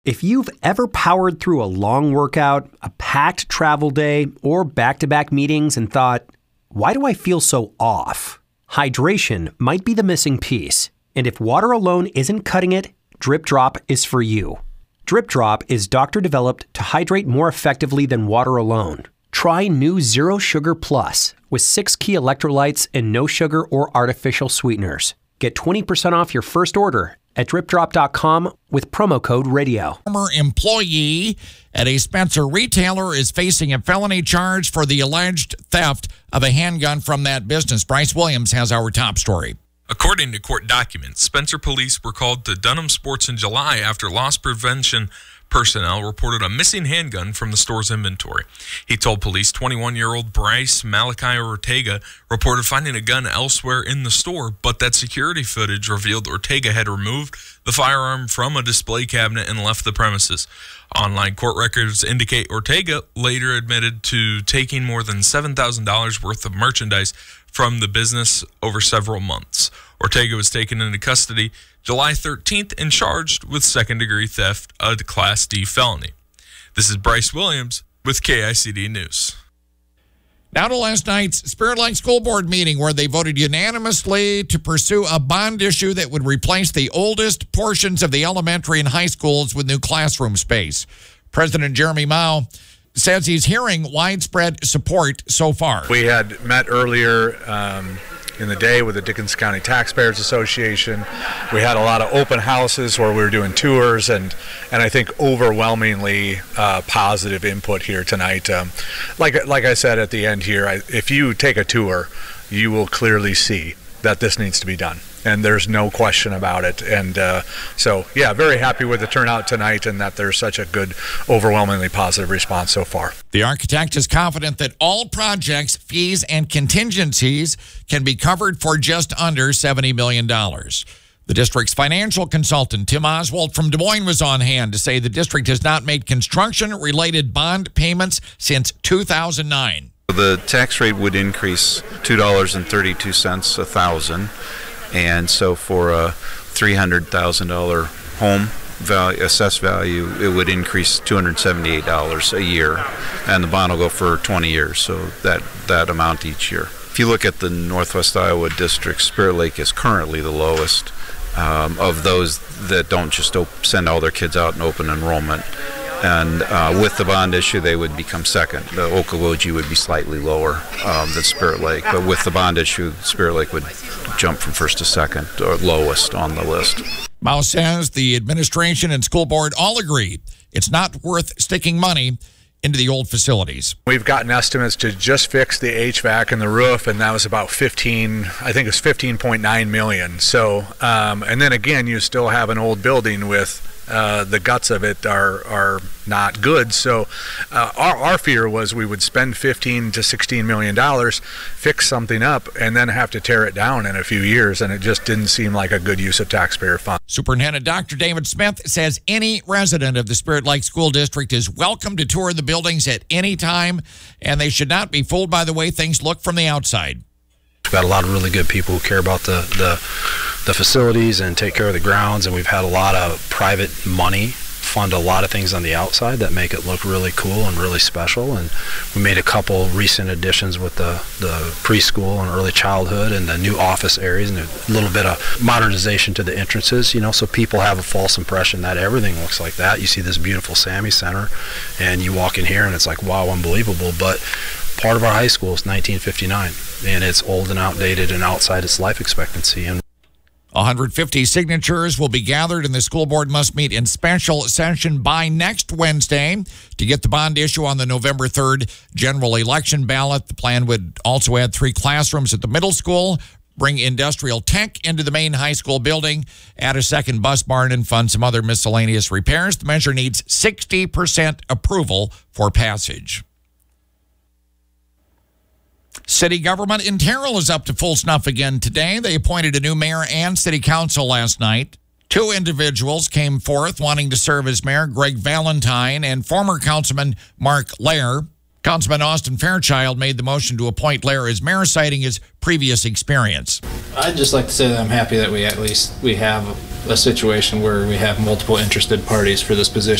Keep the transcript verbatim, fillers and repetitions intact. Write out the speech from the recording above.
If you've ever powered through a long workout, a packed travel day, or back-to-back meetings and thought, why do I feel so off? Hydration might be the missing piece. And if water alone isn't cutting it, Drip Drop is for you. Drip Drop is doctor-developed to hydrate more effectively than water alone. Try new Zero Sugar Plus with six key electrolytes and no sugar or artificial sweeteners. Get twenty percent off your first order at drip drop dot com with promo code radio. Former employee at a Spencer retailer is facing a felony charge for the alleged theft of a handgun from that business. Bryce Williams has our top story. According to court documents, Spencer police were called to Dunham Sports in July after loss prevention personnel reported a missing handgun from the store's inventory. He told police twenty-one-year-old Bryce Malachi Ortega reported finding a gun elsewhere in the store, but that security footage revealed Ortega had removed the firearm from a display cabinet and left the premises. Online court records indicate Ortega later admitted to taking more than seven thousand dollars worth of merchandise from the business over several months. Ortega was taken into custody July thirteenth and charged with second-degree theft, a Class D felony. This is Bryce Williams with K I C D News. Now to last night's Spirit Lake School Board meeting, where they voted unanimously to pursue a bond issue that would replace the oldest portions of the elementary and high schools with new classroom space. President Jeremy Mao says he's hearing widespread support so far. We had met earlier um, in the day with the Dickens County Taxpayers Association. We had a lot of open houses where we were doing tours, and, and I think overwhelmingly uh, positive input here tonight. Um, like, like I said at the end here, I, if you take a tour, you will clearly see that this needs to be done. And there's no question about it. And uh, so, yeah, very happy with the turnout tonight and that there's such a good, overwhelmingly positive response so far. The architect is confident that all projects, fees, and contingencies can be covered for just under seventy million dollars. The district's financial consultant, Tim Oswald from Des Moines, was on hand to say the district has not made construction-related bond payments since two thousand nine. The tax rate would increase two dollars and thirty-two cents a thousand. And so for a three hundred thousand dollars home value, assessed value, it would increase two hundred seventy-eight dollars a year. And the bond will go for twenty years, so that, that amount each year. If you look at the Northwest Iowa district, Spirit Lake is currently the lowest um, of those that don't just op- send all their kids out in open enrollment. And uh, with the bond issue, they would become second. The Okoboji would be slightly lower um, than Spirit Lake, but with the bond issue, Spirit Lake would jump from first to second, or lowest on the list. Mao says the administration and school board all agree it's not worth sticking money into the old facilities. We've gotten estimates to just fix the H V A C and the roof, and that was about fifteen, I think it was fifteen point nine million. So, um, and then again, you still have an old building with Uh, the guts of it are are not good. So uh, our, our fear was we would spend fifteen to sixteen million dollars, fix something up, and then have to tear it down in a few years, and it just didn't seem like a good use of taxpayer funds. Superintendent Doctor David Smith says any resident of the Spirit Lake School District is welcome to tour the buildings at any time, and they should not be fooled by the way things look from the outside. We've got a lot of really good people who care about the, the the facilities and take care of the grounds, and we've had a lot of private money fund a lot of things on the outside that make it look really cool and really special. And we made a couple recent additions with the, the preschool and early childhood and the new office areas and a little bit of modernization to the entrances, you know, so people have a false impression that everything looks like that. You see this beautiful Sammy Center, and you walk in here and it's like, wow, unbelievable. But part of our high school is nineteen fifty-nine, and it's old and outdated and outside its life expectancy. And one hundred fifty signatures will be gathered, and the school board must meet in special session by next Wednesday to get the bond issue on the November third general election ballot. The plan would also add three classrooms at the middle school, bring industrial tech into the main high school building, add a second bus barn, and fund some other miscellaneous repairs. The measure needs sixty percent approval for passage. City government in Terrell is up to full snuff again today. They appointed a new mayor and city council last night. Two individuals came forth wanting to serve as mayor, Greg Valentine and former councilman Mark Lair. Councilman Austin Fairchild made the motion to appoint Lair as mayor, citing his previous experience. I'd just like to say that I'm happy that we at least we have a situation where we have multiple interested parties for this position.